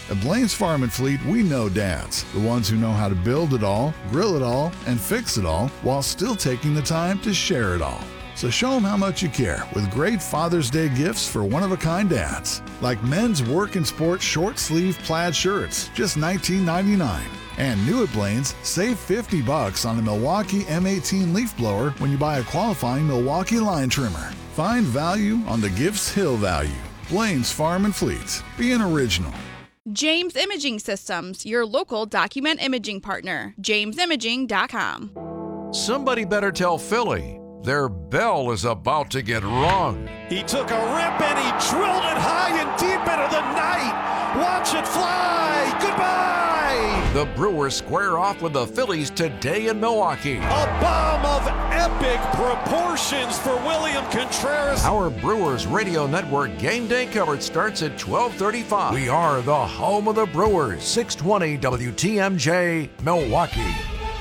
At Blaine's Farm and Fleet, we know dads, the ones who know how to build it all, grill it all, and fix it all while still taking the time to share it all. So show them how much you care with great Father's Day gifts for one-of-a-kind dads, like men's work and sport short-sleeve plaid shirts, just $19.99. And new at Blaine's, save $50 on the Milwaukee M18 leaf blower when you buy a qualifying Milwaukee line trimmer. Find value on the Gifts Hill value. Blaine's Farm and Fleet. Be an original. James Imaging Systems, your local document imaging partner. JamesImaging.com. Somebody better tell Philly their bell is about to get rung. He took a rip and he drilled it high and deep into the night. Watch it fly. Goodbye. The Brewers square off with the Phillies today in Milwaukee. A bomb of epic proportions for William Contreras. Our Brewers Radio Network game day coverage starts at 12:35. We are the home of the Brewers. 620 WTMJ, Milwaukee.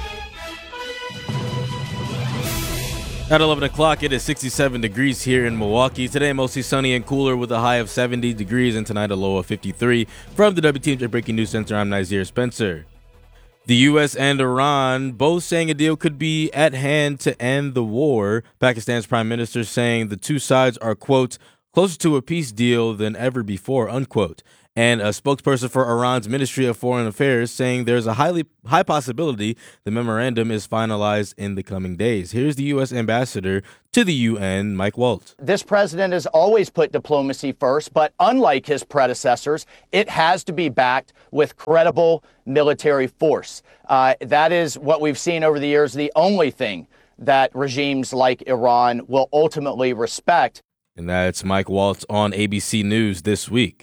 At 11 o'clock, it is 67 degrees here in Milwaukee. Today, mostly sunny and cooler with a high of 70 degrees, and tonight a low of 53. From the WTMJ Breaking News Center, I'm Nazir Spencer. The U.S. and Iran both saying a deal could be at hand to end the war. Pakistan's prime minister saying the two sides are, quote, closer to a peace deal than ever before, unquote. And a spokesperson for Iran's Ministry of Foreign Affairs saying there's a high possibility the memorandum is finalized in the coming days. Here's the U.S. ambassador to the UN, Mike Waltz. This president has always put diplomacy first, but unlike his predecessors, it has to be backed with credible military force. That is what we've seen over the years, the only thing that regimes like Iran will ultimately respect. And that's Mike Waltz on ABC News this week.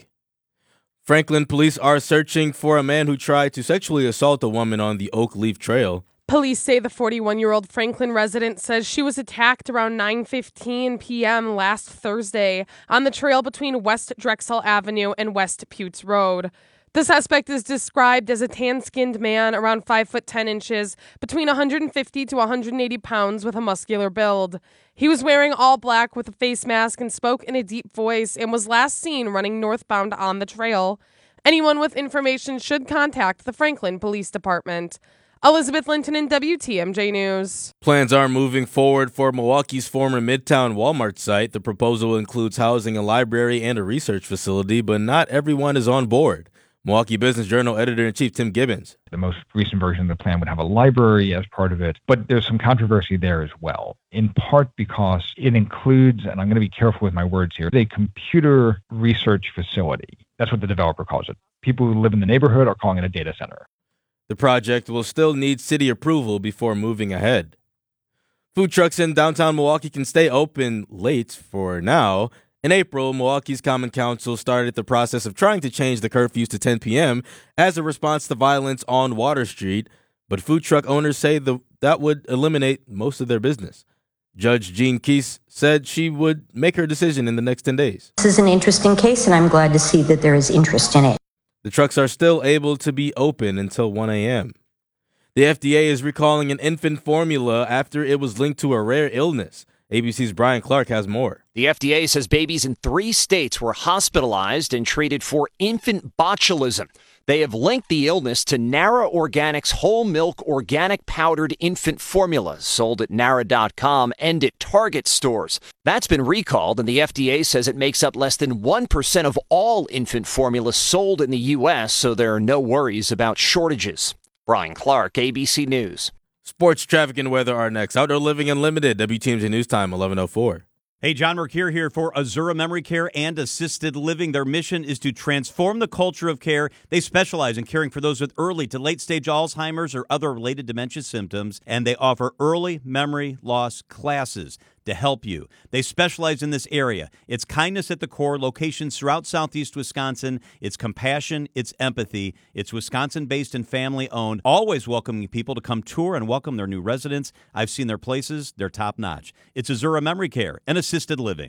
Franklin police are searching for a man who tried to sexually assault a woman on the Oak Leaf Trail. Police say the 41-year-old Franklin resident says she was attacked around 9:15 p.m. last Thursday on the trail between West Drexel Avenue and West Putes Road. The suspect is described as a tan-skinned man around 5 foot 10 inches, between 150 to 180 pounds with a muscular build. He was wearing all black with a face mask and spoke in a deep voice and was last seen running northbound on the trail. Anyone with information should contact the Franklin Police Department. Elizabeth Linton in WTMJ News. Plans are moving forward for Milwaukee's former Midtown Walmart site. The proposal includes housing a library and a research facility, but not everyone is on board. Milwaukee Business Journal editor-in-chief Tim Gibbons. The most recent version of the plan would have a library as part of it, but there's some controversy there as well, in part because it includes, and I'm going to be careful with my words here, a computer research facility. That's what the developer calls it. People who live in the neighborhood are calling it a data center. The project will still need city approval before moving ahead. Food trucks in downtown Milwaukee can stay open late for now. In April, Milwaukee's Common Council started the process of trying to change the curfews to 10 p.m. as a response to violence on Water Street, but food truck owners say that would eliminate most of their business. Judge Jean Keese said she would make her decision in the next 10 days. This is an interesting case, and I'm glad to see that there is interest in it. The trucks are still able to be open until 1 a.m. The FDA is recalling an infant formula after it was linked to a rare illness. ABC's Brian Clark has more. The FDA says babies in 3 states were hospitalized and treated for infant botulism. They have linked the illness to Nara Organics whole milk organic powdered infant formula sold at Nara.com and at Target stores. That's been recalled, and the FDA says it makes up less than 1% of all infant formula sold in the U.S., so there are no worries about shortages. Brian Clark, ABC News. Sports, traffic, and weather are next. Outdoor Living Unlimited, WTMJ News Time, 11:04. Hey, John Mercure here for Azura Memory Care and Assisted Living. Their mission is to transform the culture of care. They specialize in caring for those with early to late-stage Alzheimer's or other related dementia symptoms, and they offer early memory loss classes to help you. They specialize in this area. It's kindness at the core, locations throughout southeast Wisconsin. It's compassion, it's empathy. It's Wisconsin-based and family-owned, always welcoming people to come tour and welcome their new residents. I've seen their places. They're top-notch. It's Azura Memory Care and Assisted Living.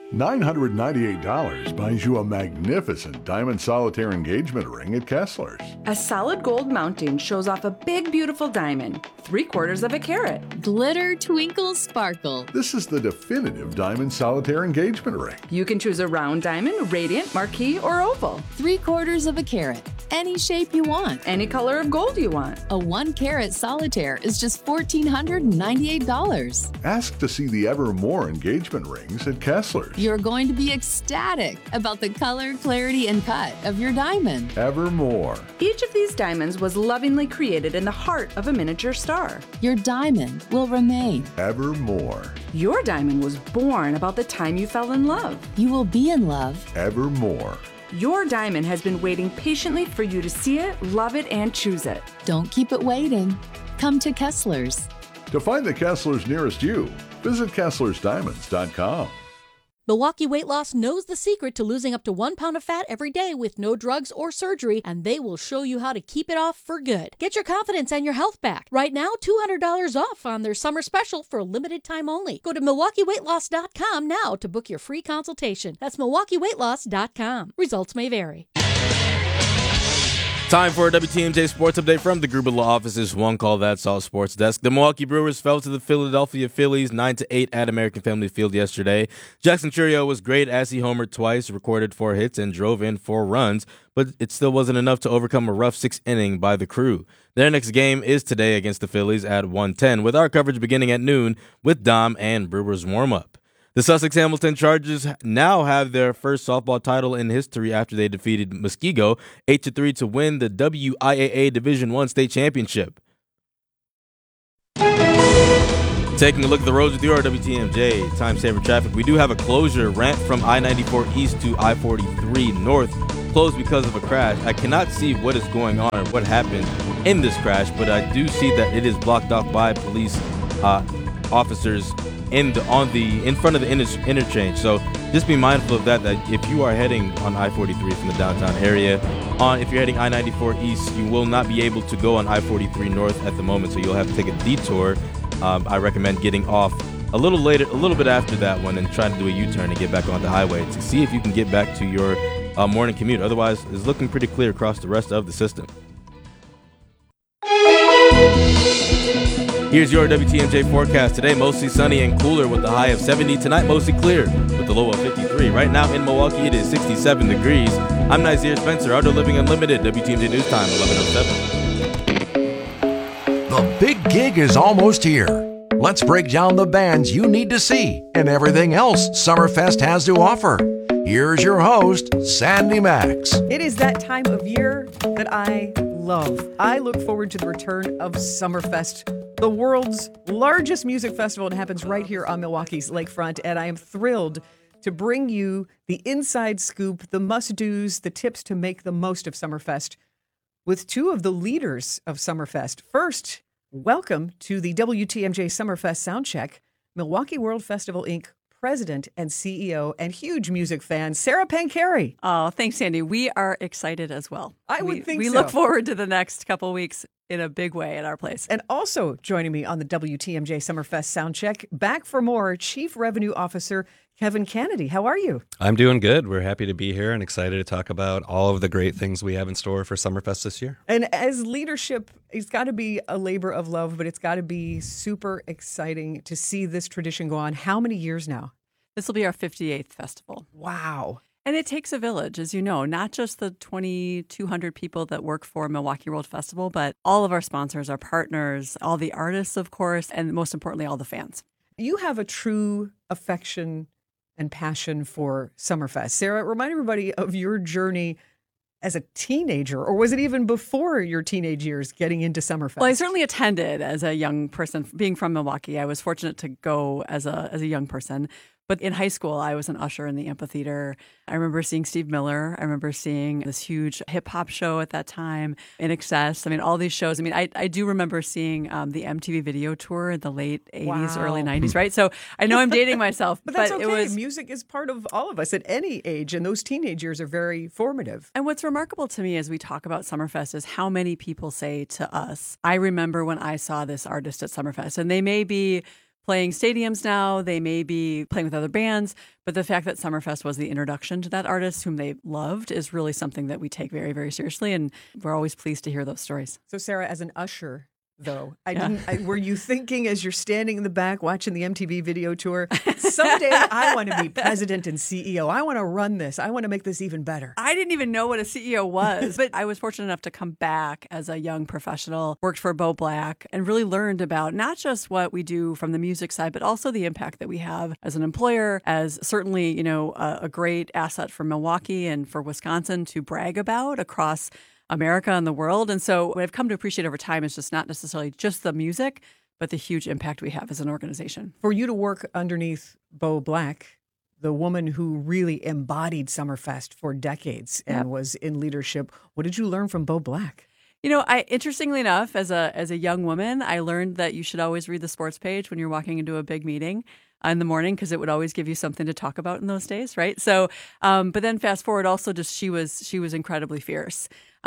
$998 buys you a magnificent diamond solitaire engagement ring at Kessler's. A solid gold mounting shows off a big, beautiful diamond, 3/4 of a carat. Glitter, twinkle, sparkle. This is the definitive diamond solitaire engagement ring. You can choose a round diamond, radiant, marquise, or oval. 3/4 of a carat. any shape you want. Any color of gold you want. A 1-carat solitaire is just $1,498. Ask to see the Evermore engagement rings at Kessler's. You're going to be ecstatic about the color, clarity, and cut of your diamond. Evermore. Each of these diamonds was lovingly created in the heart of a miniature star. Your diamond will remain. Evermore. Your diamond was born about the time you fell in love. You will be in love. Evermore. Your diamond has been waiting patiently for you to see it, love it, and choose it. Don't keep it waiting. Come to Kessler's. To find the Kessler's nearest you, visit KesslersDiamonds.com. Milwaukee Weight Loss knows the secret to losing up to 1 pound of fat every day with no drugs or surgery, and they will show you how to keep it off for good. Get your confidence and your health back. Right now, $200 off on their summer special for a limited time only. Go to MilwaukeeWeightLoss.com now to book your free consultation. That's MilwaukeeWeightLoss.com. Results may vary. Time for a WTMJ Sports Update from the Gruber Law Office's One Call That's All Sports Desk. The Milwaukee Brewers fell to the Philadelphia Phillies 9-8 at American Family Field yesterday. Jackson Chourio was great as he homered twice, recorded 4 hits, and drove in 4 runs, but it still wasn't enough to overcome a rough 6th inning by the Crew. Their next game is today against the Phillies at 1:10, with our coverage beginning at noon with Dom and Brewers warm-up. The Sussex-Hamilton Chargers now have their first softball title in history after they defeated Muskego 8-3 to win the WIAA Division I state championship. Taking a look at the roads with your WTMJ time saver traffic, we do have a closure ramp from I-94 east to I-43 north, closed because of a crash. I cannot see what is going on or what happened in this crash, but I do see that it is blocked off by police officers in front of the interchange. So just be mindful of that if you are heading on I-43 from the downtown area, if you're heading I-94 east, you will not be able to go on I-43 north at the moment, so you'll have to take a detour. I recommend getting off a little bit after that one, and try to do a U-turn and get back on the highway to see if you can get back to your morning commute. Otherwise, it's looking pretty clear across the rest of the system. Here's your WTMJ forecast. Today, mostly sunny and cooler with a high of 70. Tonight, mostly clear with a low of 53. Right now in Milwaukee, it is 67 degrees. I'm Nazir Spencer, Outdoor Living Unlimited, WTMJ News Time, 11:07. The big gig is almost here. Let's break down the bands you need to see and everything else Summerfest has to offer. Here's your host, Sandy Max. It is that time of year that I love. I look forward to the return of Summerfest, the world's largest music festival. It happens right here on Milwaukee's lakefront, and I am thrilled to bring you the inside scoop, the must-dos, the tips to make the most of Summerfest with 2 of the leaders of Summerfest. First, welcome to the WTMJ Summerfest Soundcheck, Milwaukee World Festival, Inc. President and CEO and huge music fan, Sarah Pancari. Oh, thanks, Sandy. We are excited as well. I would think we so. look forward to the next couple of weeks in a big way at our place. And also joining me on the WTMJ Summerfest Soundcheck, back for more, Chief Revenue Officer Kevin Kennedy. How are you? I'm doing good. We're happy to be here and excited to talk about all of the great things we have in store for Summerfest this year. And as leadership, it's got to be a labor of love, but it's got to be super exciting to see this tradition go on. How many years now? This will be our 58th festival. Wow. And it takes a village, as you know, not just the 2,200 people that work for Milwaukee World Festival, but all of our sponsors, our partners, all the artists, of course, and most importantly, all the fans. You have a true affection and passion for Summerfest. Sarah, remind everybody of your journey as a teenager, or was it even before your teenage years getting into Summerfest? Well, I certainly attended as a young person. Being from Milwaukee, I was fortunate to go as a young person. But in high school, I was an usher in the amphitheater. I remember seeing Steve Miller. I remember seeing this huge hip-hop show at that time, In Excess. I mean, all these shows. I mean, I do remember seeing the MTV video tour in the late 80s, early 90s, right? So I know I'm dating myself. But that's okay. Music is part of all of us at any age, and those teenage years are very formative. And what's remarkable to me as we talk about Summerfest is how many people say to us, I remember when I saw this artist at Summerfest. And they may be playing stadiums now, they may be playing with other bands, but the fact that Summerfest was the introduction to that artist whom they loved is really something that we take very, very seriously, and we're always pleased to hear those stories. So Sarah, as an usher though. Were you thinking as you're standing in the back watching the MTV video tour, someday I want to be president and CEO. I want to run this. I want to make this even better. I didn't even know what a CEO was, but I was fortunate enough to come back as a young professional, worked for Bo Black, and really learned about not just what we do from the music side, but also the impact that we have as an employer, as certainly, a great asset for Milwaukee and for Wisconsin to brag about across America and the world. And so what I've come to appreciate over time is just not necessarily just the music, but the huge impact we have as an organization. For you to work underneath Bo Black, the woman who really embodied Summerfest for decades and was in leadership, what did you learn from Bo Black? Interestingly enough, as a young woman, I learned that you should always read the sports page when you're walking into a big meeting in the morning, because it would always give you something to talk about in those days, right? So, but then fast forward, also just she was incredibly fierce,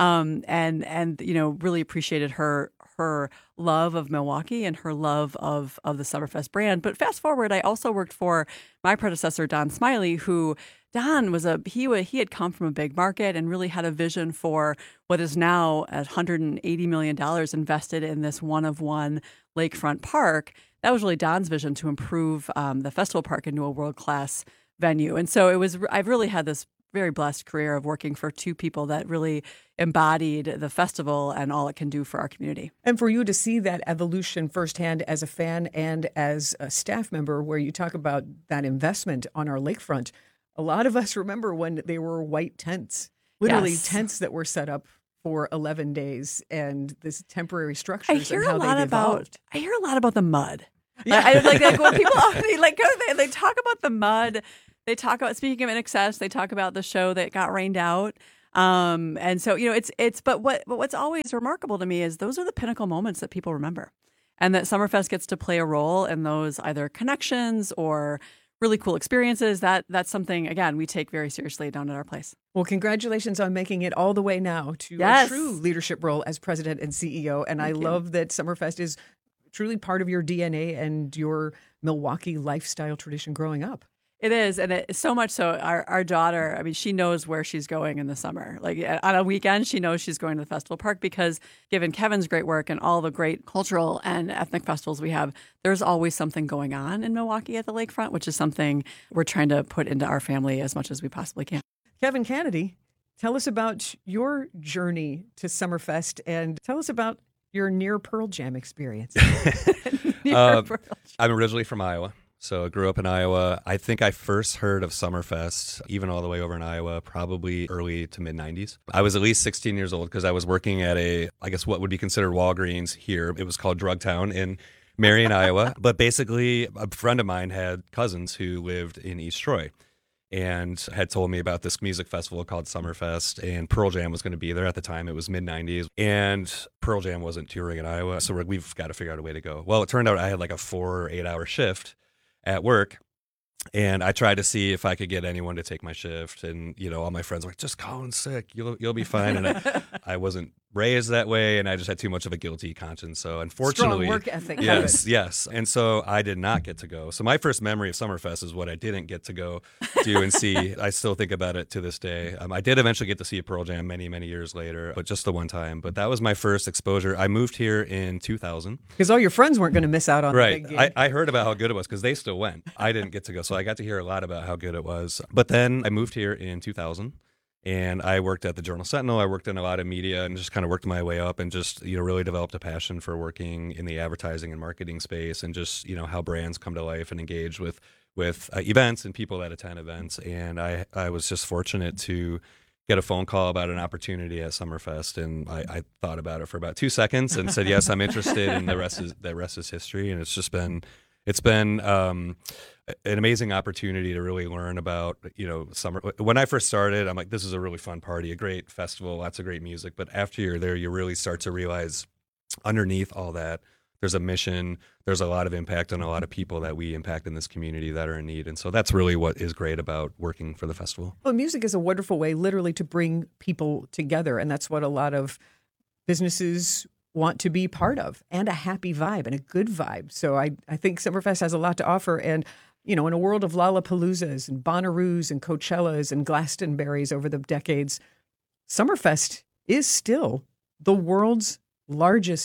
and really appreciated her love of Milwaukee and her love of the Summerfest brand. But fast forward, I also worked for my predecessor, Don Smiley, who Don was he had come from a big market and really had a vision for what is now $180 million invested in this one-of-one lakefront park. That was really Don's vision to improve the festival park into a world-class venue. And so I've really had this very blessed career of working for two people that really embodied the festival and all it can do for our community. And for you to see that evolution firsthand as a fan and as a staff member, where you talk about that investment on our lakefront, a lot of us remember when they were white tents, literally tents that were set up for 11 days and this temporary structures and how they evolved. I hear a lot about the mud. Yeah. I like when people they talk about the mud. They talk about, speaking of INXS, they talk about the show that got rained out. And so, but what's always remarkable to me is those are the pinnacle moments that people remember, and that Summerfest gets to play a role in those either connections or really cool experiences. That's something, again, we take very seriously down at our place. Well, congratulations on making it all the way now to a true leadership role as president and CEO. And I love that Summerfest is truly part of your DNA and your Milwaukee lifestyle tradition growing up. It is, and it's so much so our daughter, I mean, she knows where she's going in the summer. Like on a weekend, she knows she's going to the festival park because given Kevin's great work and all the great cultural and ethnic festivals we have, there's always something going on in Milwaukee at the lakefront, which is something we're trying to put into our family as much as we possibly can. Kevin Cannady, tell us about your journey to Summerfest and tell us about your near Pearl Jam experience. I'm originally from Iowa. So I grew up in Iowa. I think I first heard of Summerfest, even all the way over in Iowa, probably early to mid-90s. I was at least 16 years old because I was working at what would be considered Walgreens here. It was called Drugtown in Marion, Iowa. But basically, a friend of mine had cousins who lived in East Troy and had told me about this music festival called Summerfest, and Pearl Jam was going to be there at the time. It was mid-90s, and Pearl Jam wasn't touring in Iowa, so we've got to figure out a way to go. Well, it turned out I had like a 4 or 8 hour shift at work, and I tried to see if I could get anyone to take my shift, and all my friends were like, just call in sick, you'll be fine. And I wasn't raised that way, and I just had too much of a guilty conscience. So unfortunately, strong work ethic. Yes, and so I did not get to go. So my first memory of Summerfest is what I didn't get to go do and see. I still think about it to this day. I did eventually get to see Pearl Jam many, many years later, but just the one time. But that was my first exposure. I moved here in 2000 because all your friends weren't going to miss out on the big gig. I heard about how good it was because they still went. I didn't get to go, so I got to hear a lot about how good it was. But then I moved here in 2000. And I worked at the Journal-Sentinel. I worked in a lot of media and just kind of worked my way up and just, really developed a passion for working in the advertising and marketing space and just, how brands come to life and engage with events and people that attend events. And I was just fortunate to get a phone call about an opportunity at Summerfest. And I thought about it for about 2 seconds and said, yes, I'm interested. And the rest is history. And it's been an amazing opportunity to really learn about, summer. When I first started, I'm like, this is a really fun party, a great festival, lots of great music. But after you're there, you really start to realize underneath all that, there's a mission, there's a lot of impact on a lot of people that we impact in this community that are in need. And so that's really what is great about working for the festival. Well, music is a wonderful way literally to bring people together. And that's what a lot of businesses want to be part of, and a happy vibe and a good vibe. So I think Summerfest has a lot to offer. And, in a world of Lollapaloozas and Bonnaroos and Coachellas and Glastonburys over the decades, Summerfest is still the world's largest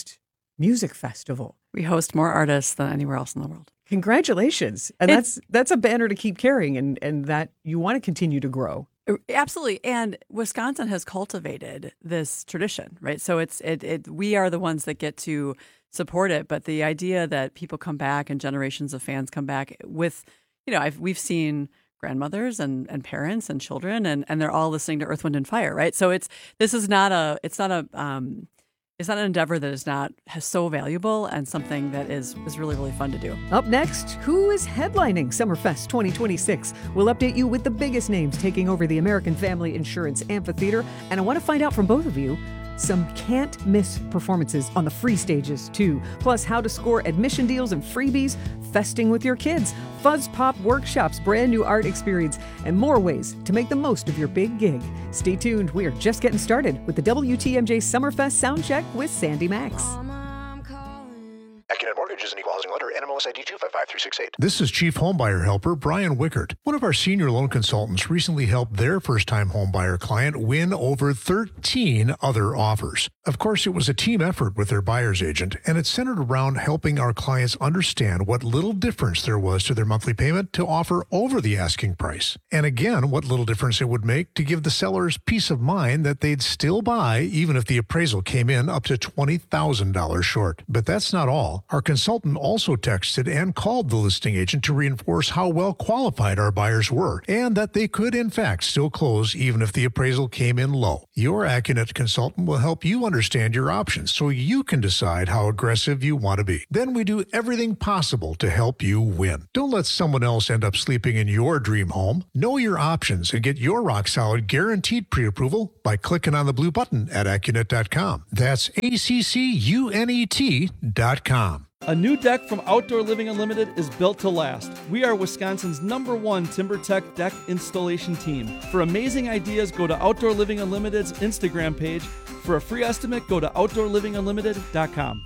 music festival. We host more artists than anywhere else in the world. Congratulations. And that's a banner to keep carrying and that you want to continue to grow. Absolutely. And Wisconsin has cultivated this tradition, right? So we are the ones that get to support it. But the idea that people come back and generations of fans come back with, we've seen grandmothers and parents and children and they're all listening to Earth, Wind and Fire, right? So it's not an endeavor that is so valuable and something that is really, really fun to do. Up next, who is headlining Summerfest 2026? We'll update you with the biggest names taking over the American Family Insurance Amphitheater. And I want to find out from both of you some can't-miss performances on the free stages, too. Plus, how to score admission deals and freebies, festing with your kids, Fuzz Pop workshops, brand new art experience, and more ways to make the most of your big gig. Stay tuned. We are just getting started with the WTMJ Summerfest Soundcheck with Sandy Max. AccuNet Mortgage is an equal housing lender. NMLS ID 255368. This is Chief Homebuyer Helper Brian Wickert. One of our senior loan consultants recently helped their first-time homebuyer client win over 13 other offers. Of course, it was a team effort with their buyer's agent, and it centered around helping our clients understand what little difference there was to their monthly payment to offer over the asking price. And again, what little difference it would make to give the sellers peace of mind that they'd still buy even if the appraisal came in up to $20,000 short. But that's not all. Our consultant also texted and called the listing agent to reinforce how well qualified our buyers were and that they could, in fact, still close even if the appraisal came in low. Your AccuNet consultant will help you understand your options so you can decide how aggressive you want to be. Then we do everything possible to help you win. Don't let someone else end up sleeping in your dream home. Know your options and get your rock-solid guaranteed pre-approval by clicking on the blue button at AccuNet.com. That's ACCUNET.com. A new deck from Outdoor Living Unlimited is built to last. We are Wisconsin's #1 TimberTech deck installation team. For amazing ideas, go to Outdoor Living Unlimited's Instagram page. For a free estimate, go to OutdoorLivingUnlimited.com.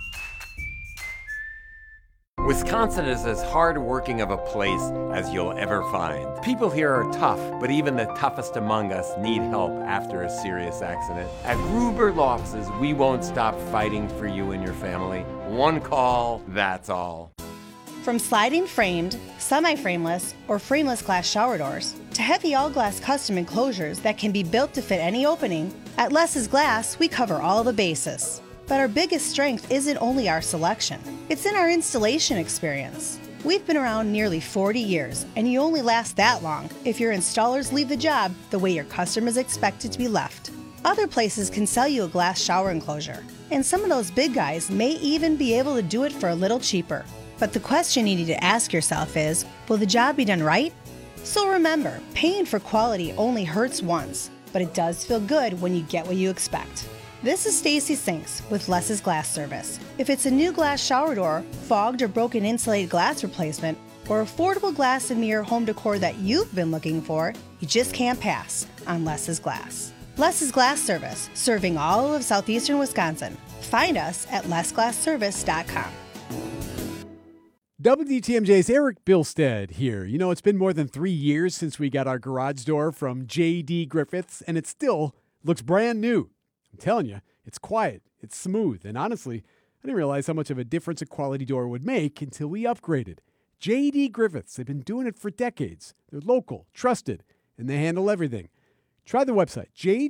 Wisconsin is as hard-working of a place as you'll ever find. People here are tough, but even the toughest among us need help after a serious accident. At Gruber Lofts, we won't stop fighting for you and your family. One call, that's all. From sliding framed, semi-frameless, or frameless glass shower doors, to heavy all-glass custom enclosures that can be built to fit any opening, at Less's Glass, we cover all the bases. But our biggest strength isn't only our selection, it's in our installation experience. We've been around nearly 40 years, and you only last that long if your installers leave the job the way your customers expect it to be left. Other places can sell you a glass shower enclosure, and some of those big guys may even be able to do it for a little cheaper. But the question you need to ask yourself is, will the job be done right? So remember, paying for quality only hurts once, but it does feel good when you get what you expect. This is Stacy Sinks with Less's Glass Service. If it's a new glass shower door, fogged or broken insulated glass replacement, or affordable glass and mirror home decor that you've been looking for, you just can't pass on Less's Glass. Less's Glass Service, serving all of southeastern Wisconsin. Find us at lessglassservice.com. WTMJ's Eric Bilstead here. You know, it's been more than 3 years since we got our garage door from J.D. Griffiths, and it still looks brand new. I'm telling you, it's quiet, it's smooth, and honestly, I didn't realize how much of a difference a quality door would make until we upgraded. J.D. Griffiths, they've been doing it for decades. They're local, trusted, and they handle everything. Try the website,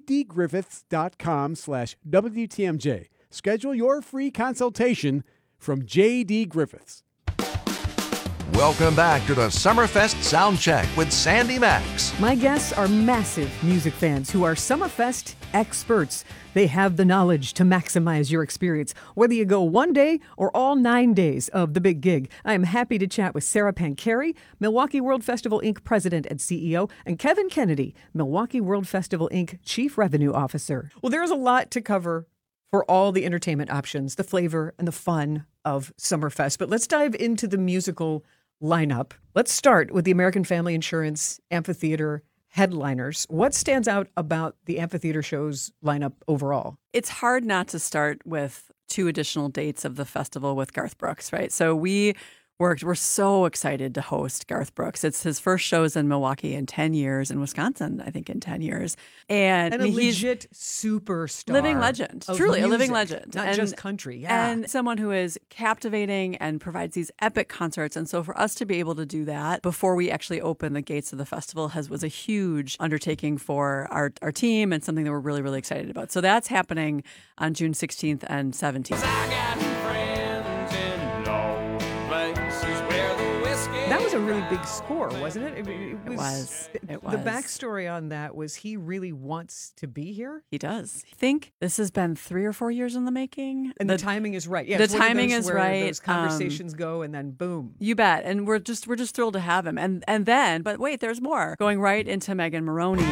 jdgriffiths.com/WTMJ. Schedule your free consultation from J.D. Griffiths. Welcome back to the Summerfest Soundcheck with Sandy Max. My guests are massive music fans who are Summerfest experts. They have the knowledge to maximize your experience, whether you go one day or all 9 days of the big gig. I am happy to chat with Sarah Pancari, Milwaukee World Festival Inc. President and CEO, and Kevin Kennedy, Milwaukee World Festival Inc. Chief Revenue Officer. Well, there's a lot to cover for all the entertainment options, the flavor and the fun of Summerfest. But let's dive into the musical lineup. Let's start with the American Family Insurance Amphitheater headliners. What stands out about the amphitheater show's lineup overall? It's hard not to start with 2 additional dates of the festival with Garth Brooks, right? So we We're so excited to host Garth Brooks. It's his first shows in Milwaukee in 10 years, in Wisconsin, I think in 10 years. And a legit superstar. Living legend. Truly a living legend. Not just country, yeah. And someone who is captivating and provides these epic concerts. And so for us to be able to do that before we actually open the gates of the festival was a huge undertaking for our team and something that we're really, really excited about. So that's happening on June 16th and 17th. That was a really big score, wasn't it? It was. The backstory on that was he really wants to be here. He does. I think this has been 3 or 4 years in the making. And the timing is right. Yeah, the timing is where right. Those conversations go, and then boom. You bet. And we're just thrilled to have him. And then, but wait, there's more. Going right into Megan Moroney.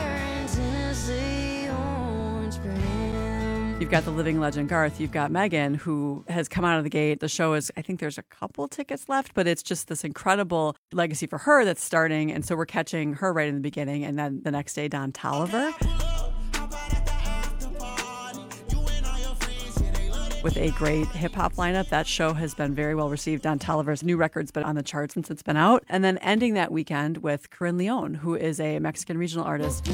You've got the living legend Garth. You've got Megan, who has come out of the gate. The show is, I think there's a couple tickets left, but it's just this incredible legacy for her that's starting. And so we're catching her right in the beginning. And then the next day, Don Toliver. With a great hip-hop lineup. That show has been very well received. Don Toliver's new record's been on the charts since it's been out. And then ending that weekend with Corinne Leon, who is a Mexican regional artist.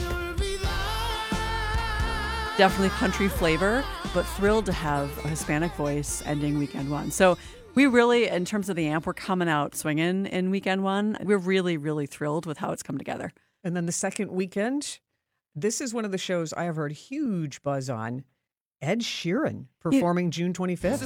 Definitely country flavor, but thrilled to have a Hispanic voice ending weekend one. So we really, in terms of the amp, we're coming out swinging in weekend one. We're really, really thrilled with how it's come together. And then the second weekend, this is one of the shows I have heard huge buzz on. Ed Sheeran performing June 25th.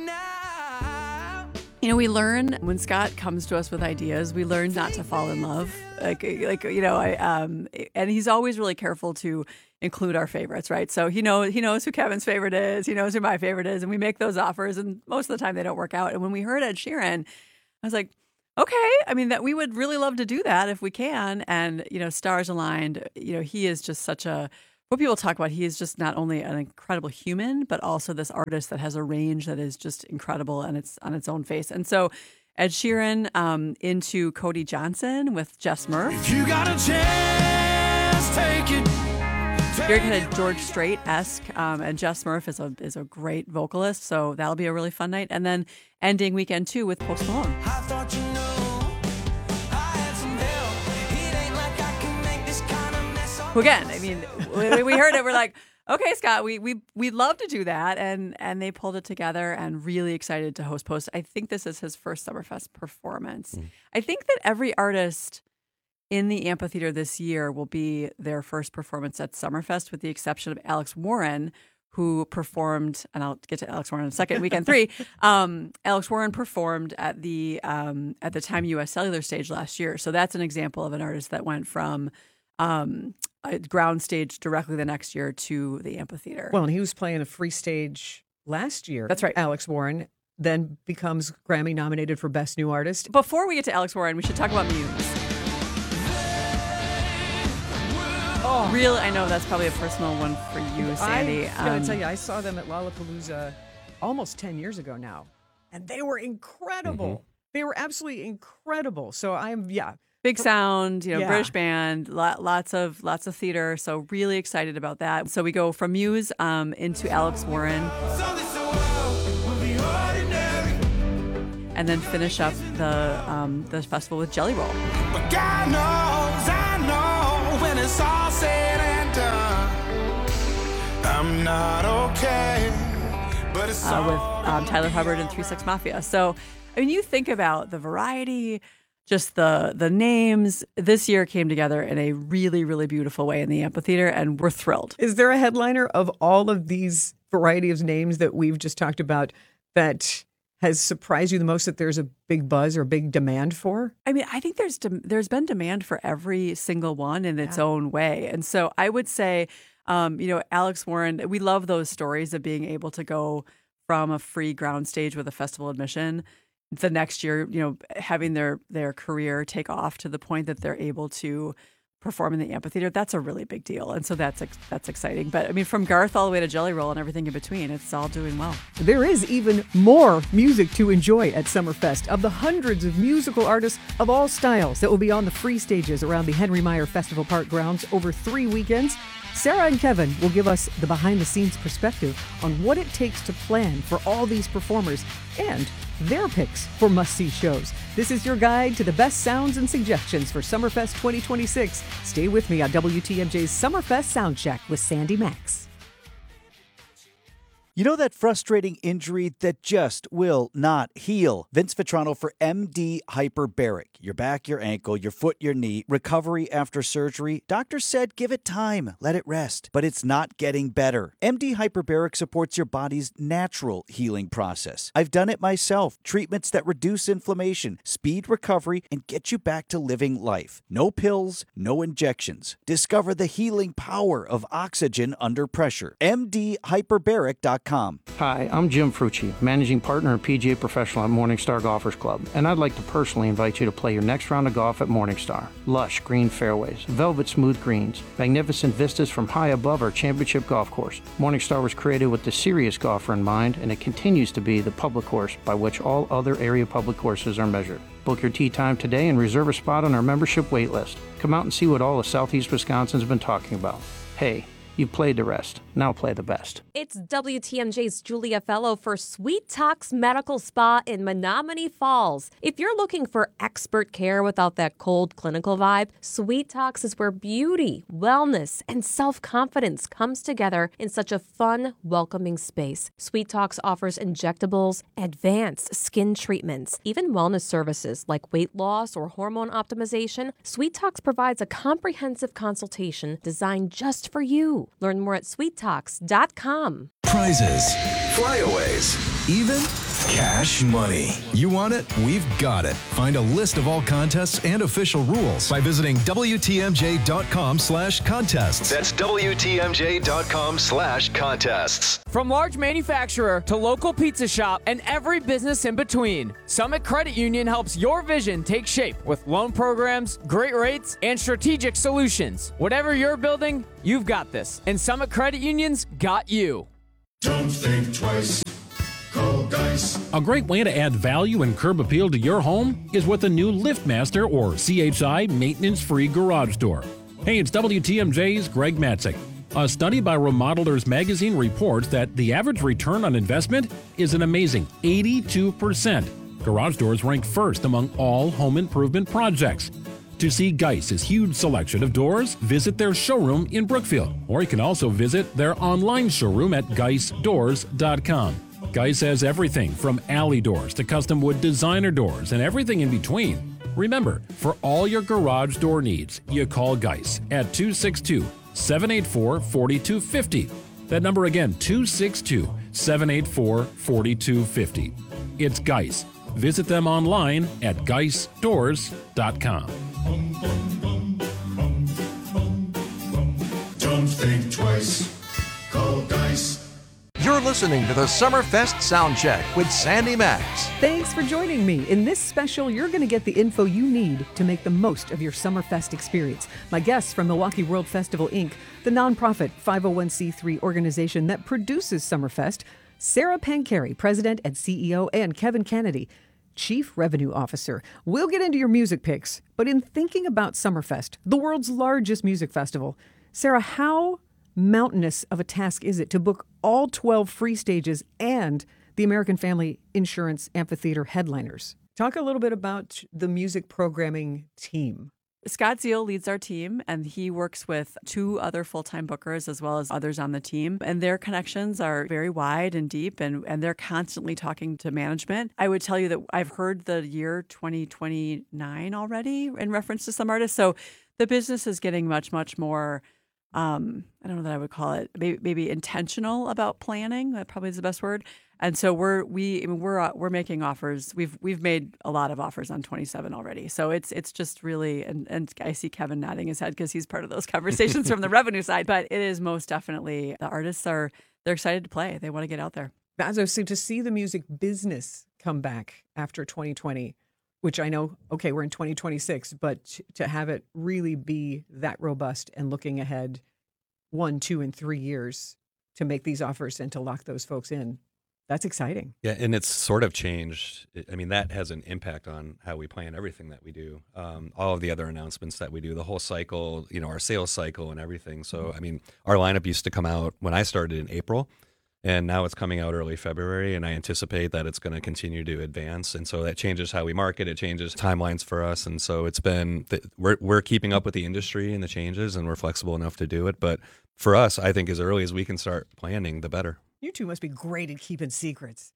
You know, we learn when Scott comes to us with ideas, we learn not to fall in love. And he's always really careful to include our favorites, right? So he knows who Kevin's favorite is. He knows who my favorite is. And we make those offers. And most of the time they don't work out. And when we heard Ed Sheeran, I was like, okay, I mean, that we would really love to do that if we can. And, stars aligned. He is just what people talk about, he is just not only an incredible human, but also this artist that has a range that is just incredible and it's on its own face. And so Ed Sheeran into Cody Johnson with Jess Murph. If you got a chance, take it. Very kind of George Strait-esque, and Jess Murph is a great vocalist, so that'll be a really fun night. And then ending weekend 2 with Post Malone. I thought you know I had some help. It ain't like I can make this kind of mess up. Again, I mean, we heard it, we're like, okay, Scott, we'd love to do that, and they pulled it together, and really excited to host Post. I think this is his first Summerfest performance. I think that every artist in the amphitheater this year will be their first performance at Summerfest, with the exception of Alex Warren, who performed, and I'll get to Alex Warren in a second, weekend 3. Alex Warren performed at the Time US Cellular stage last year. So that's an example of an artist that went from a ground stage directly the next year to the amphitheater. Well, and he was playing a free stage last year. That's right. Alex Warren then becomes Grammy nominated for Best New Artist. Before we get to Alex Warren, we should talk about Muse. Oh, really? I know that's probably a personal one for you, Sandy. I gotta tell you, I saw them at Lollapalooza almost 10 years ago now, and they were incredible. Mm-hmm. They were absolutely incredible. So big sound, British band, lots of theater. So really excited about that. So we go from Muse into Alex Warren, and then finish up the festival with Jelly Roll. But God knows, I know when it's all said and done, I'm not okay. But it's with Tyler Hubbard and 3 6 Mafia. So I mean, you think about the variety. Just the names this year came together in a really, really beautiful way in the amphitheater, and we're thrilled. Is there a headliner of all of these variety of names that we've just talked about that has surprised you the most, that there's a big buzz or big demand for? I mean, I think there's been demand for every single one in its own way. And so I would say, Alex Warren, we love those stories of being able to go from a free ground stage with a festival admission the next year, having their career take off to the point that they're able to perform in the amphitheater. That's a really big deal. And so that's exciting. But I mean, from Garth all the way to Jelly Roll and everything in between, it's all doing well. There is even more music to enjoy at Summerfest. Of the hundreds of musical artists of all styles that will be on the free stages around the Henry Meyer Festival Park grounds over 3 weekends, Sarah and Kevin will give us the behind-the-scenes perspective on what it takes to plan for all these performers and their picks for must-see shows. This is your guide to the best sounds and suggestions for Summerfest 2026. Stay with me on WTMJ's Summerfest Soundcheck with Sandy Max. You know that frustrating injury that just will not heal? Vince Vitrano for MD Hyperbaric. Your back, your ankle, your foot, your knee. Recovery after surgery. Doctor said give it time. Let it rest. But it's not getting better. MD Hyperbaric supports your body's natural healing process. I've done it myself. Treatments that reduce inflammation, speed recovery, and get you back to living life. No pills, no injections. Discover the healing power of oxygen under pressure. MDHyperbaric.com. Hi, I'm Jim Frucci, Managing Partner and PGA Professional at Morningstar Golfers Club, and I'd like to personally invite you to play your next round of golf at Morningstar. Lush green fairways, velvet smooth greens, magnificent vistas from high above our championship golf course. Morningstar was created with the serious golfer in mind, and it continues to be the public course by which all other area public courses are measured. Book your tee time today and reserve a spot on our membership wait list. Come out and see what all of Southeast Wisconsin's been talking about. Hey, you've played the rest. Now play the best. It's WTMJ's Julia Fellow for Sweet Talks Medical Spa in Menominee Falls. If you're looking for expert care without that cold clinical vibe, Sweet Talks is where beauty, wellness, and self-confidence comes together in such a fun, welcoming space. Sweet Talks offers injectables, advanced skin treatments, even wellness services like weight loss or hormone optimization. Sweet Talks provides a comprehensive consultation designed just for you. Learn more at sweettalks.com. Prizes, flyaways, even cash money. You want it? We've got it. Find a list of all contests and official rules by visiting WTMJ.com/contests. That's WTMJ.com/contests. From large manufacturer to local pizza shop and every business in between, Summit Credit Union helps your vision take shape with loan programs, great rates, and strategic solutions. Whatever you're building, you've got this. And Summit Credit Union's got you. Don't think twice. Call Geis. A great way to add value and curb appeal to your home is with a new LiftMaster or CHI maintenance-free garage door. Hey, it's WTMJ's Greg Matzik. A study by Remodelers Magazine reports that the average return on investment is an amazing 82%. Garage doors rank first among all home improvement projects. To see Geis's huge selection of doors, visit their showroom in Brookfield, or you can also visit their online showroom at geisdoors.com. Geis has everything from alley doors to custom wood designer doors and everything in between. Remember, for all your garage door needs, you call Geis at 262-784-4250. That number again, 262-784-4250. It's Geis. Visit them online at geisdoors.com. Don't think twice. Call Geis. You're listening to the Summerfest Soundcheck with Sandy Max. Thanks for joining me. In this special, you're going to get the info you need to make the most of your Summerfest experience. My guests from Milwaukee World Festival, Inc., the nonprofit 501c3 organization that produces Summerfest, Sarah Pancari, President and CEO, and Kevin Kennedy, Chief Revenue Officer. We'll get into your music picks, but in thinking about Summerfest, the world's largest music festival, Sarah, how mountainous of a task is it to book all 12 free stages and the American Family Insurance Amphitheater headliners? Talk a little bit about the music programming team. Scott Zeal leads our team, and he works with 2 other full-time bookers as well as others on the team. And their connections are very wide and deep, and they're constantly talking to management. I would tell you that I've heard the year 2029 already in reference to some artists. So the business is getting much, much more, I don't know that I would call it, maybe intentional about planning. That probably is the best word. And so we're making offers. We've made a lot of offers on 27 already. So it's just really, and I see Kevin nodding his head because he's part of those conversations from the revenue side. But it is most definitely, the artists they're excited to play. They want to get out there. So to see the music business come back after 2020, which I know, okay, we're in 2026, but to have it really be that robust and looking ahead 1, 2, and 3 years to make these offers and to lock those folks in. That's exciting. Yeah, and it's sort of changed. I mean, that has an impact on how we plan everything that we do. All of the other announcements that we do, the whole cycle, our sales cycle and everything. So, I mean, our lineup used to come out when I started in April, and now it's coming out early February, and I anticipate that it's going to continue to advance. And so that changes how we market. It changes timelines for us. And so it's been, we're keeping up with the industry and the changes, and we're flexible enough to do it. But for us, I think as early as we can start planning, the better. You two must be great at keeping secrets.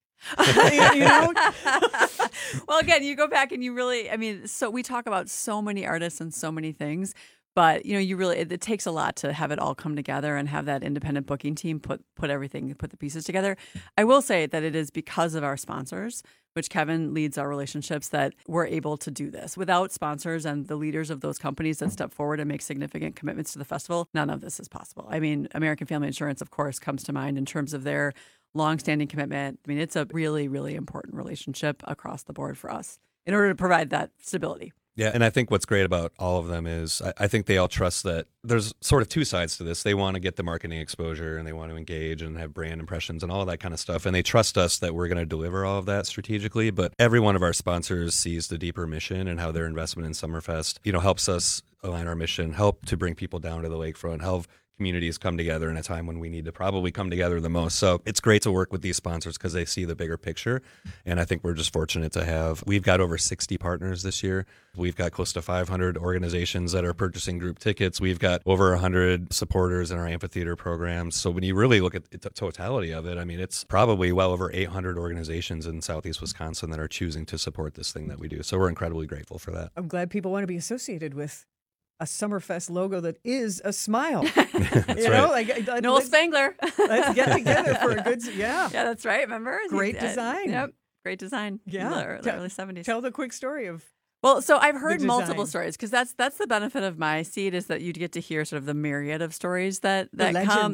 Well, again, you go back and you really, so we talk about so many artists and so many things, but it takes a lot to have it all come together and have that independent booking team put the pieces together. I will say that it is because of our sponsors, which Kevin leads our relationships, that we're able to do this. Without sponsors and the leaders of those companies that step forward and make significant commitments to the festival, none of this is possible. I mean, American Family Insurance, of course, comes to mind in terms of their longstanding commitment. I mean, it's a really, really important relationship across the board for us in order to provide that stability. Yeah, and I think what's great about all of them is I think they all trust that there's sort of two sides to this. They want to get the marketing exposure, and they want to engage and have brand impressions and all that kind of stuff. And they trust us that we're going to deliver all of that strategically. But every one of our sponsors sees the deeper mission and how their investment in Summerfest, helps us align our mission, help to bring people down to the lakefront, help communities come together in a time when we need to probably come together the most. So it's great to work with these sponsors because they see the bigger picture. And I think we're just fortunate to we've got over 60 partners this year. We've got close to 500 organizations that are purchasing group tickets. We've got over 100 supporters in our amphitheater programs. So when you really look at the totality of it, I mean, it's probably well over 800 organizations in Southeast Wisconsin that are choosing to support this thing that we do. So we're incredibly grateful for that. I'm glad people want to be associated with a Summerfest logo that is a smile. That's right. Like Noel Spangler. Let's get together for a good, Yeah, that's right. Remember? Great design. Yep. Great design. Yeah. The early 70s. Tell the quick story of. Well, so I've heard multiple stories because that's the benefit of my seat is that you get to hear sort of the myriad of stories that come.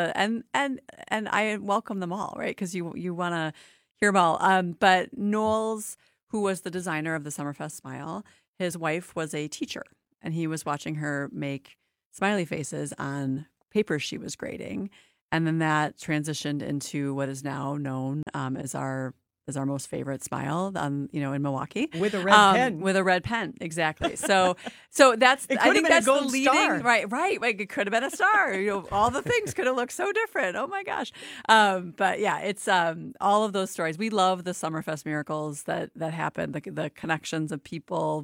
And I welcome them all, right? Because you want to hear them all. But Noel's, who was the designer of the Summerfest Smile, his wife was a teacher. And he was watching her make smiley faces on papers she was grading. And then that transitioned into what is now known as our most favorite smile, in Milwaukee. With a red pen. With a red pen, exactly. So that's, I think that's the leading, star. right. Like it could have been a star. All the things could have looked so different. Oh my gosh. But yeah, it's all of those stories. We love the Summerfest miracles that happen, the connections of people,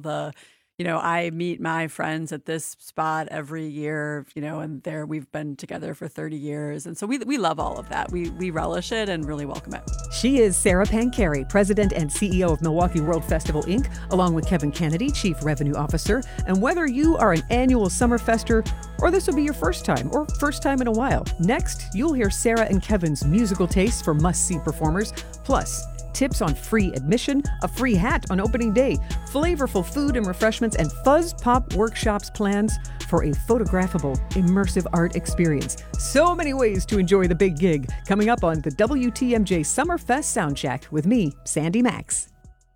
I meet my friends at this spot every year, and we've been together for 30 years. And so we love all of that. We relish it and really welcome it. She is Sarah Pancari, President and CEO of Milwaukee World Festival, Inc., along with Kevin Kennedy, Chief Revenue Officer. And whether you are an annual Summerfester or this will be your first time or first time in a while, next you'll hear Sarah and Kevin's musical tastes for must-see performers, plus tips on free admission, a free hat on opening day, flavorful food and refreshments, and Fuzz Pop workshops plans for a photographable, immersive art experience. So many ways to enjoy the big gig. Coming up on the WTMJ Summerfest Soundcheck with me, Sandy Max.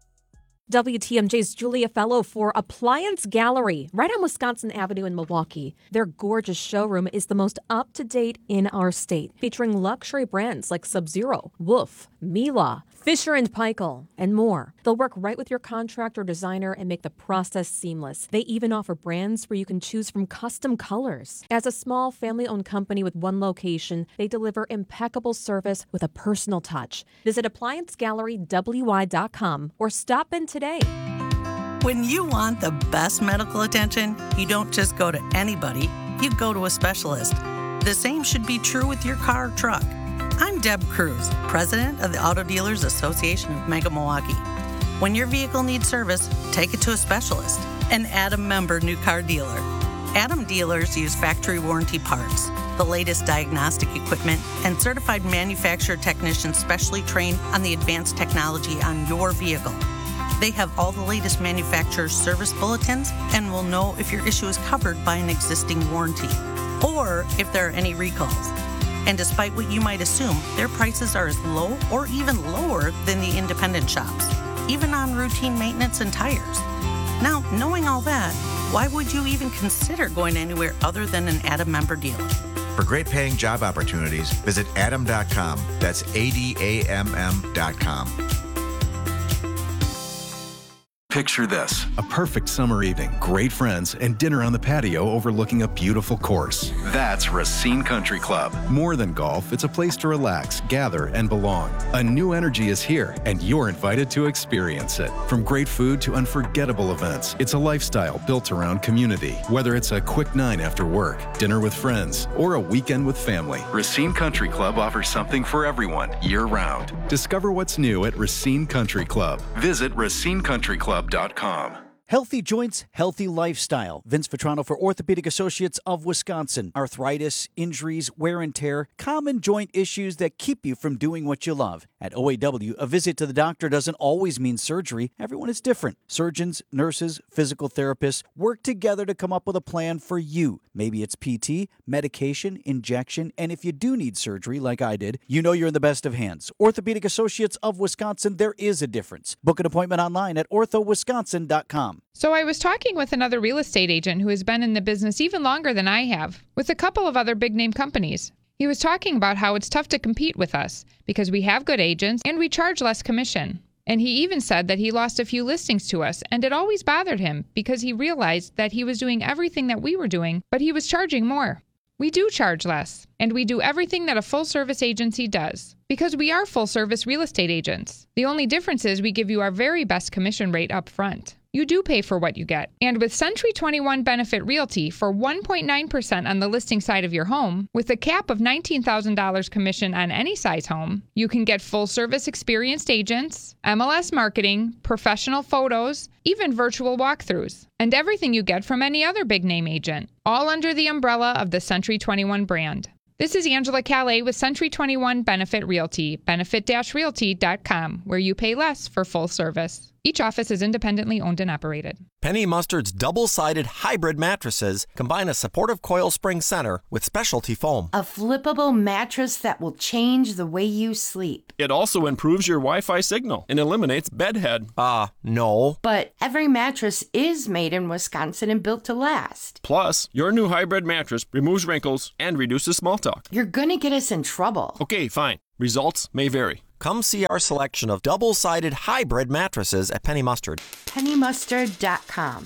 WTMJ's Julia Fellow for Appliance Gallery, right on Wisconsin Avenue in Milwaukee. Their gorgeous showroom is the most up-to-date in our state, featuring luxury brands like Sub-Zero, Wolf, Miele, Fisher & Paykel, and more. They'll work right with your contractor or designer and make the process seamless. They even offer brands where you can choose from custom colors. As a small family-owned company with one location, they deliver impeccable service with a personal touch. Visit ApplianceGalleryWY.com or stop in today. When you want the best medical attention, you don't just go to anybody, you go to a specialist. The same should be true with your car or truck. I'm Deb Cruz, President of the Auto Dealers Association of Mega Milwaukee. When your vehicle needs service, take it to a specialist, an Adam member new car dealer. Adam dealers use factory warranty parts, the latest diagnostic equipment, and certified manufacturer technicians specially trained on the advanced technology on your vehicle. They have all the latest manufacturer service bulletins and will know if your issue is covered by an existing warranty or if there are any recalls. And despite what you might assume, their prices are as low or even lower than the independent shops, even on routine maintenance and tires. Now, knowing all that, why would you even consider going anywhere other than an Adam member dealer? For great paying job opportunities, visit adam.com. That's ADAMM.com. Picture this, a perfect summer evening, great friends, and dinner on the patio overlooking a beautiful course. That's Racine Country Club. More than golf, it's a place to relax, gather, and belong. A new energy is here, and you're invited to experience it. From great food to unforgettable events, it's a lifestyle built around community. Whether it's a quick 9 after work, dinner with friends, or a weekend with family, Racine Country Club offers something for everyone, year-round. Discover what's new at Racine Country Club. Visit racinecountryclub.com. Healthy joints, healthy lifestyle. Vince Vitrano for Orthopedic Associates of Wisconsin. Arthritis, injuries, wear and tear, common joint issues that keep you from doing what you love. At OAW, a visit to the doctor doesn't always mean surgery. Everyone is different. Surgeons, nurses, physical therapists work together to come up with a plan for you. Maybe it's PT, medication, injection, and if you do need surgery, like I did, you know you're in the best of hands. Orthopedic Associates of Wisconsin, there is a difference. Book an appointment online at orthowisconsin.com. So I was talking with another real estate agent who has been in the business even longer than I have, with a couple of other big-name companies. He was talking about how it's tough to compete with us because we have good agents and we charge less commission. And he even said that he lost a few listings to us, and it always bothered him because he realized that he was doing everything that we were doing, but he was charging more. We do charge less, and we do everything that a full-service agency does, because we are full-service real estate agents. The only difference is we give you our very best commission rate up front. You do pay for what you get. And with Century 21 Benefit Realty for 1.9% on the listing side of your home, with a cap of $19,000 commission on any size home, you can get full-service experienced agents, MLS marketing, professional photos, even virtual walkthroughs, and everything you get from any other big-name agent, all under the umbrella of the Century 21 brand. This is Angela Calais with Century 21 Benefit Realty, benefit-realty.com, where you pay less for full service. Each office is independently owned and operated. Penny Mustard's double-sided hybrid mattresses combine a supportive coil spring center with specialty foam. A flippable mattress that will change the way you sleep. It also improves your Wi-Fi signal and eliminates bedhead. No. But every mattress is made in Wisconsin and built to last. Plus, your new hybrid mattress removes wrinkles and reduces small talk. You're gonna get us in trouble. Okay, fine. Results may vary. Come see our selection of double-sided hybrid mattresses at Penny Mustard. PennyMustard.com.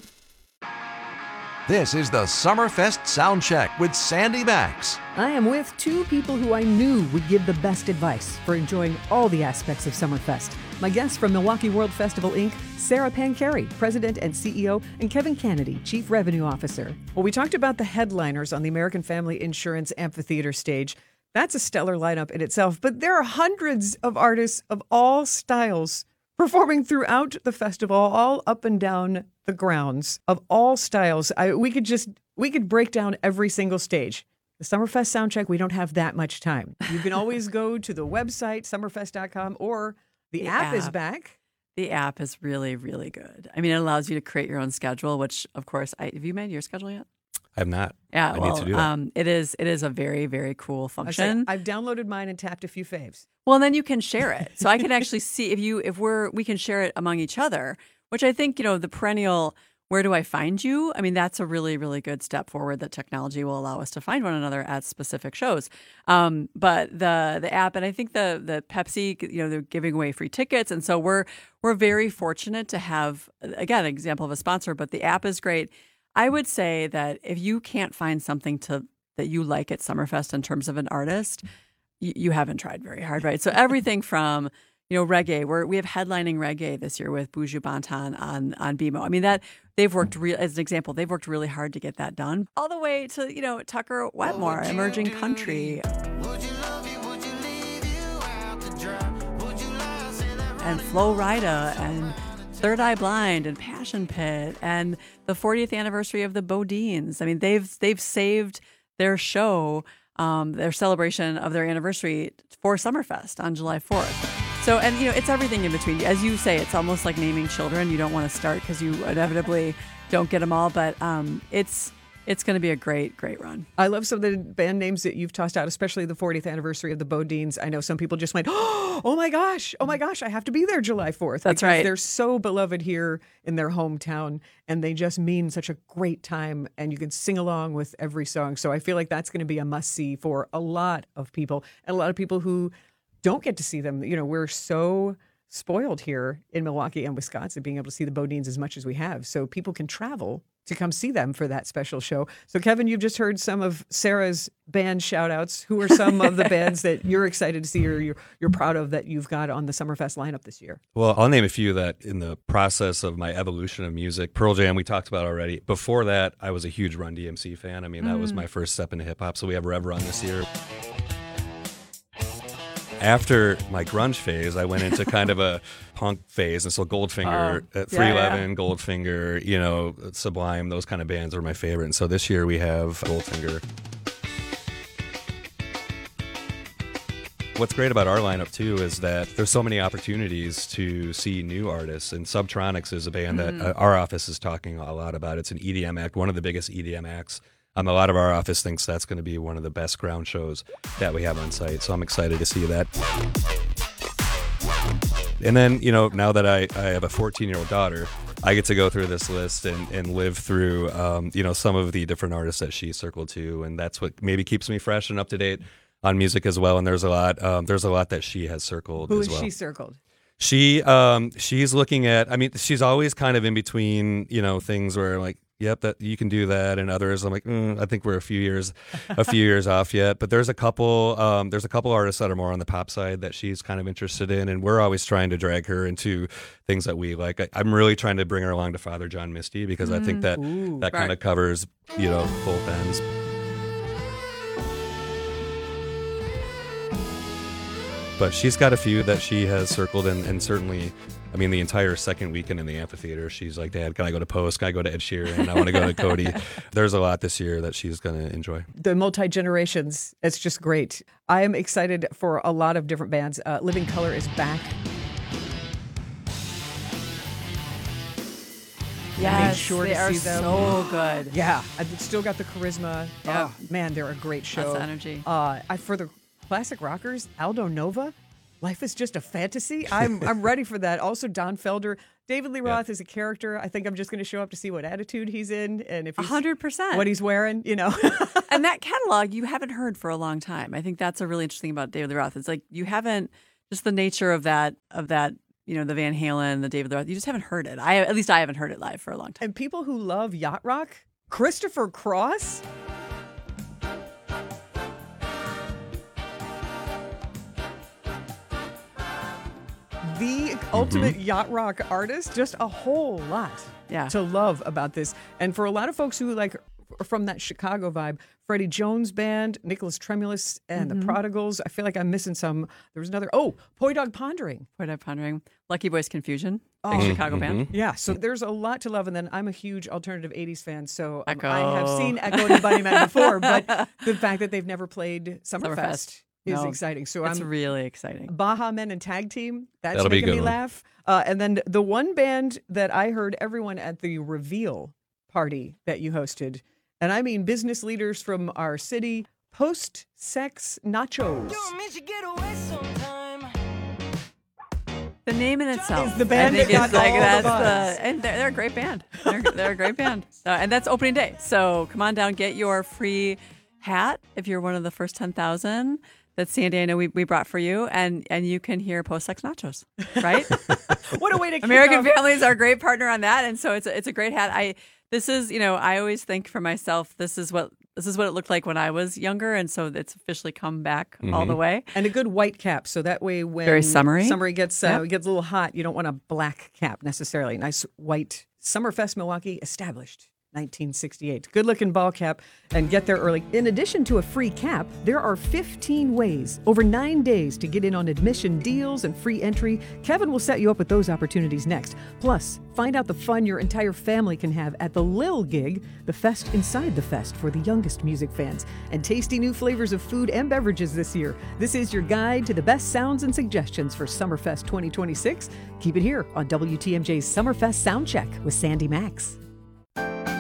This is the Summerfest Sound Check with Sandy Max. I am with two people who I knew would give the best advice for enjoying all the aspects of Summerfest. My guests from Milwaukee World Festival, Inc., Sarah Pancari, President and CEO, and Kevin Kennedy, Chief Revenue Officer. Well, we talked about the headliners on the American Family Insurance Amphitheater stage. That's a stellar lineup in itself, but there are hundreds of artists of all styles performing throughout the festival, all up and down the grounds of all styles. We could break down every single stage. The Summerfest Soundcheck, we don't have that much time. You can always go to the website, summerfest.com, or the app is back. The app is really, really good. I mean, it allows you to create your own schedule, which, of course, have you made your schedule yet? I have not. Yeah, I need to do that. It is a very, very cool function. I've downloaded mine and tapped a few faves. Well, then you can share it. So I can actually see we can share it among each other, which I think, the perennial, where do I find you? I mean, that's a really, really good step forward that technology will allow us to find one another at specific shows. But the app, and I think the Pepsi, they're giving away free tickets. And so we're very fortunate to have, again, an example of a sponsor, but the app is great. I would say that if you can't find something that you like at Summerfest in terms of an artist, you haven't tried very hard, right? So everything from, reggae, we have headlining reggae this year with Buju Banton on BMO. I mean, that they've worked as an example, they've worked really hard to get that done. All the way to, Tucker Wetmore, emerging country. And Flo Rida and Third Eye Blind and Passion Pit and the 40th anniversary of the Bodines. I mean, they've saved their show, their celebration of their anniversary for Summerfest on July 4th. So, and it's everything in between. As you say, it's almost like naming children. You don't want to start because you inevitably don't get them all. But it's It's going to be a great, great run. I love some of the band names that you've tossed out, especially the 40th anniversary of the Bodines. I know some people just went, oh my gosh, I have to be there July 4th. That's right. They're so beloved here in their hometown, and they just mean such a great time, and you can sing along with every song. So I feel like that's going to be a must-see for a lot of people, and a lot of people who don't get to see them. You know, we're so spoiled here in Milwaukee and Wisconsin being able to see the Bodines as much as we have. So people can travel to come see them for that special show. So Kevin, you've just heard some of Sarah's band shout outs. Who are some of the bands that you're excited to see or you're proud of that you've got on the Summerfest lineup this year? Well, I'll name a few that in the process of my evolution of music. Pearl Jam, we talked about already. Before that, I was a huge Run DMC fan. I mean, that was my first step into hip hop. So we have Rev Run this year. After my grunge phase, I went into kind of a punk phase, and so Goldfinger, 311, Goldfinger, you know, Sublime, those kind of bands are my favorite. And so this year we have Goldfinger. What's great about our lineup too is that there's so many opportunities to see new artists, and Subtronics is a band that our office is talking a lot about. It's an EDM act, one of the biggest EDM acts. A lot of our office thinks that's going to be one of the best ground shows that we have on site, so I'm excited to see that. And then, you know, now that I have a 14-year-old daughter, I get to go through this list and live through, you know, some of the different artists that she circled to, and that's what maybe keeps me fresh and up to date on music as well. And there's a lot that she has circled as well. Who has she circled? She's looking at, I mean, she's always kind of in between, you know, things where like, yep, that you can do that, and others I'm like, I think we're a few years off yet. But there's a couple artists that are more on the pop side that she's kind of interested in, and we're always trying to drag her into things that we like. I'm really trying to bring her along to Father John Misty because I think that kind of covers, you know, both ends. But she's got a few that she has circled, and certainly, I mean, the entire second weekend in the amphitheater, she's like, Dad, can I go to Post? Can I go to Ed Sheeran? I want to go to Cody. There's a lot this year that she's going to enjoy. The multi-generations, it's just great. I am excited for a lot of different bands. Living Colour is back. Yes, I made sure they to are see them. so good. Yeah, I've still got the charisma. Yeah. Oh, man, they're a great show. Lots of energy. For the classic rockers, Aldo Nova, Life is Just a Fantasy. I'm ready for that. Also, Don Felder. David Lee Roth is a character. I think I'm just going to show up to see what attitude he's in and if he's 100% what he's wearing, you know. And that catalog you haven't heard for a long time. I think that's a really interesting about David Lee Roth. It's like you haven't, just the nature of that, you know, the Van Halen, the David Lee Roth, you just haven't heard it. At least I haven't heard it live for a long time. And people who love yacht rock, Christopher Cross. The ultimate yacht rock artist, just a whole lot to love about this. And for a lot of folks who like from that Chicago vibe, Freddie Jones Band, Nicholas Tremulous, and the Prodigals. I feel like I'm missing some. There was another. Poi Dog Pondering. Lucky Boys Confusion. Big Chicago band. Yeah, so there's a lot to love. And then I'm a huge alternative 80s fan, so Echo. I have seen Echo and Bunny Man before, but the fact that they've never played Summerfest is exciting. So it's really exciting. Baha Men and Tag Team. That'll be making a good me one. laugh. And then the one band that I heard everyone at the reveal party that you hosted, and I mean business leaders from our city, Post Sex Nachos. The name in itself is the band I think that it's got like all that's the buzz. and they're a great band. They're a great band, and that's opening day. So come on down, get your free hat if you're one of the first 10,000 that Sandy, I know we brought for you, and you can hear Post Sex Nachos, right? What a way to kick American off. Families are a great partner on that, and so it's a great hat. This is, you know, I always think for myself, this is what it looked like when I was younger, and so it's officially come back all the way. And a good white cap, so that way when Very summery. Gets a little hot, you don't want a black cap necessarily. Nice white Summerfest Milwaukee, established 1968. Good looking ball cap, and get there early. In addition to a free cap, there are 15 ways over 9 days to get in on admission deals and free entry. Kevin will set you up with those opportunities next. Plus, find out the fun your entire family can have at the Lil Gig, the fest inside the fest for the youngest music fans, and tasty new flavors of food and beverages this year. This is your guide to the best sounds and suggestions for Summerfest 2026. Keep it here on WTMJ's Summerfest Soundcheck with Sandy Max.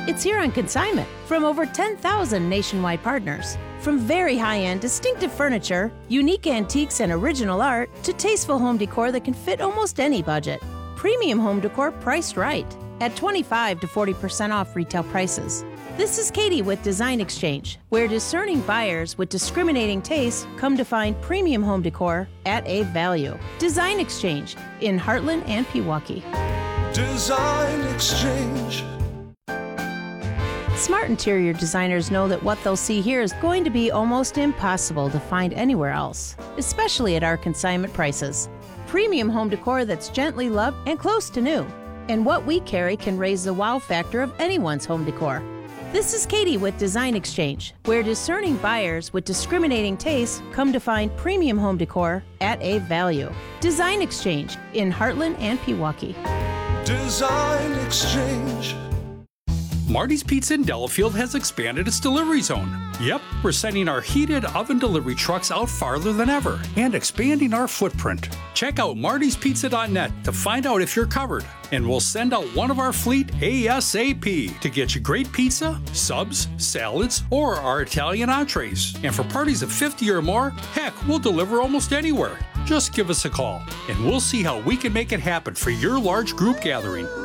It's here on consignment from over 10,000 nationwide partners. From very high-end, distinctive furniture, unique antiques and original art, to tasteful home decor that can fit almost any budget. Premium home decor priced right at 25 to 40% off retail prices. This is Katie with Design Exchange, where discerning buyers with discriminating tastes come to find premium home decor at a value. Design Exchange in Heartland and Pewaukee. Design Exchange. Smart interior designers know that what they'll see here is going to be almost impossible to find anywhere else, especially at our consignment prices. Premium home decor that's gently loved and close to new. And what we carry can raise the wow factor of anyone's home decor. This is Katie with Design Exchange, where discerning buyers with discriminating tastes come to find premium home decor at a value. Design Exchange in Heartland and Pewaukee. Design Exchange. Marty's Pizza in Delafield has expanded its delivery zone. Yep, we're sending our heated oven delivery trucks out farther than ever and expanding our footprint. Check out martyspizza.net to find out if you're covered, and we'll send out one of our fleet ASAP to get you great pizza, subs, salads, or our Italian entrees. And for parties of 50 or more, heck, we'll deliver almost anywhere. Just give us a call, and we'll see how we can make it happen for your large group gathering.